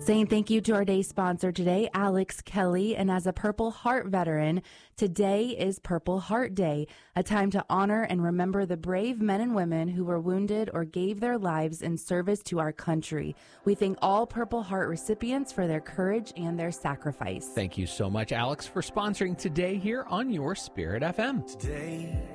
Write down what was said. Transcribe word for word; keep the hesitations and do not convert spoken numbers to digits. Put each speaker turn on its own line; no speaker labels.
Saying thank you to our day sponsor today, Alex Kelly. And as a Purple Heart veteran, today is Purple Heart Day, a time to honor and remember the brave men and women who were wounded or gave their lives in service to our country. We thank all Purple Heart recipients for their courage and their sacrifice.
Thank you so much, Alex, for sponsoring today here on Your Spirit F M.
Today